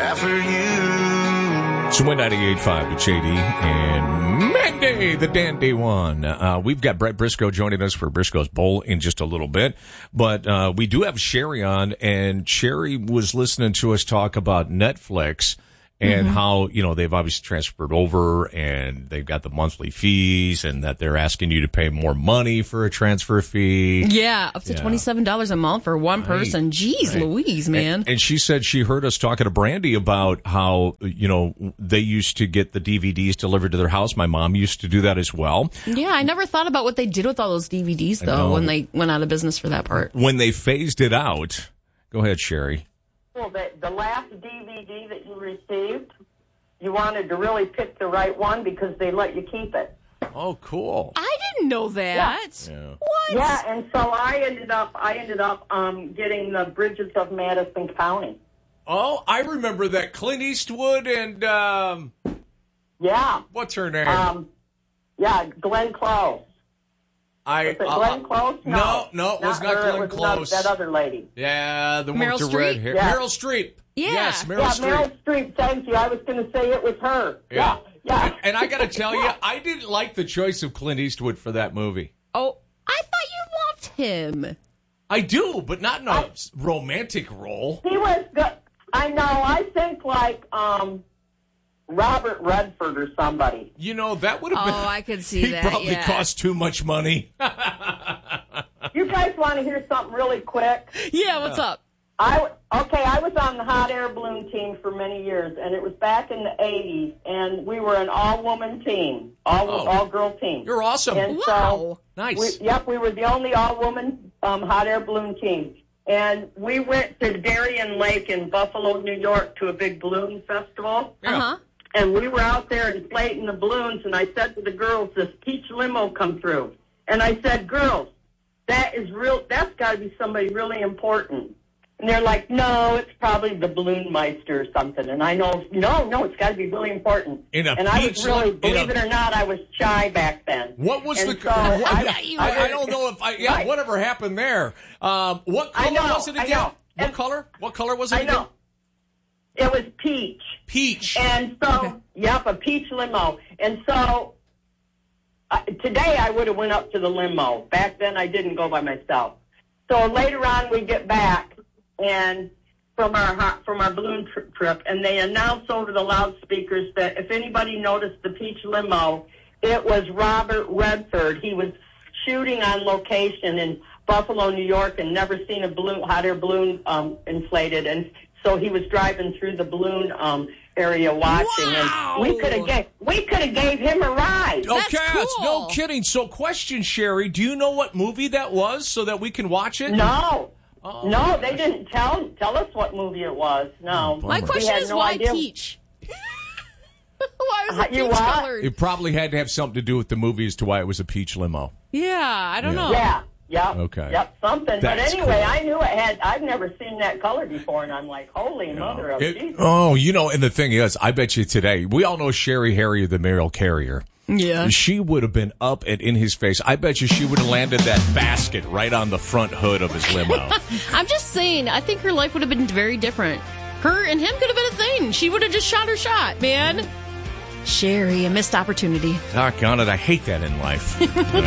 have for you. So 98.5 with JD and Mandy, the dandy one. We've got Brett Briscoe joining us for Briscoe's Bowl in just a little bit. But we do have Sherry on, and Sherry was listening to us talk about Netflix and how, you know, they've obviously transferred over and they've got the monthly fees and that they're asking you to pay more money for a transfer fee. Yeah, up to $27 a month for one person. Jeez Louise, man. And she said she heard us talking to Brandy about how, you know, they used to get the DVDs delivered to their house. My mom used to do that as well. Yeah, I never thought about what they did with all those DVDs, though, when they went out of business for that part. When they phased it out. Go ahead, Sherry. Well, the last DVD that you received, you wanted to really pick the right one because they let you keep it. Oh, cool. I didn't know that. Yeah. What? Yeah, and so I ended up getting the Bridges of Madison County. Oh, I remember that. Clint Eastwood and, yeah. what's her name? Glenn Close. Was it Glenn Close? No, it was not her, Glenn Close. That other lady. Yeah, the one Meryl with the red Streep? hair. Yeah. Meryl Streep. Yeah. Yes, Meryl Streep. Meryl Streep, thank you. I was going to say it was her. Yeah. And I got to tell you, I didn't like the choice of Clint Eastwood for that movie. Oh, I thought you loved him. I do, but not in a romantic role. He was good. I know. I think like Robert Redford or somebody. You know, that would have been... Oh, I could see he that, probably cost too much money. You guys want to hear something really quick? Yeah, what's up? I was on the hot air balloon team for many years, and it was back in the 80s, and we were an all-woman team, all-girl team. You're awesome. And Wow. So, Nice. we were the only all-woman hot air balloon team. And we went to Darien Lake in Buffalo, New York, to a big balloon festival. Uh-huh. And we were out there inflating the balloons, and I said to the girls, this peach limo come through. And I said, girls, that's got to be somebody really important. And they're like, no, it's probably the balloon meister or something. And I know, no, it's got to be really important. In a and I peach was really, lim- believe it or not, I was shy back then. What was and the... so I don't know if... Right. Whatever happened there. What color was it again? What color? What color was it again? I know. It was peach. Peach. And so, a peach limo. And so, today I would have went up to the limo. Back then I didn't go by myself. So later on we get back and from our balloon trip, and they announce over the loudspeakers that if anybody noticed the peach limo, it was Robert Redford. He was shooting on location in Buffalo, New York, and never seen a hot air balloon inflated, and so he was driving through the balloon area watching, wow. and we could have gave him a ride. Okay, That's cool. no kidding. So, question, Sherry, do you know what movie that was so that we can watch it? No. No, they didn't tell us what movie it was. No. My question is why peach? Why was it peach colored? It probably had to have something to do with the movie as to why it was a peach limo. Yeah, I don't know. Yeah. Yep. Okay. Yep, something. That's but anyway, cool. I knew it had. I've never seen that color before, and I'm like, holy mother of Jesus. Oh, you know, and the thing is, I bet you today, we all know Sherry Harrier, the Mail Carrier. Yeah. She would have been up and in his face. I bet you she would have landed that basket right on the front hood of his limo. I'm just saying, I think her life would have been very different. Her and him could have been a thing. She would have just shot her shot, man. Sherry, a missed opportunity. Doggone it, I hate that in life.